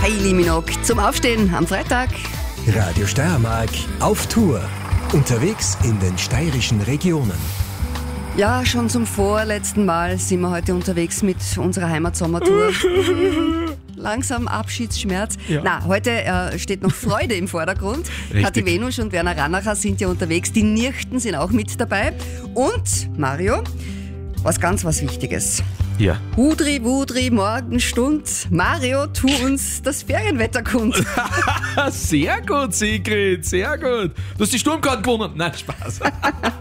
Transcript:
Kylie Minogue zum Aufstehen am Freitag. Radio Steiermark auf Tour. Unterwegs in den steirischen Regionen. Ja, schon zum vorletzten Mal sind wir heute unterwegs mit unserer Heimatsommertour. Langsam Abschiedsschmerz. Ja. Na, heute steht noch Freude im Vordergrund. Richtig. Kathi Venusch und Werner Ranacher sind ja unterwegs. Die Nirchten sind auch mit dabei. Und Mario, was Wichtiges. Ja. Hudri, Wudri, Morgenstund. Mario, tu uns das Ferienwetter kund. Sehr gut, Sigrid, sehr gut. Du hast die Sturmkarten gewonnen. Nein, Spaß.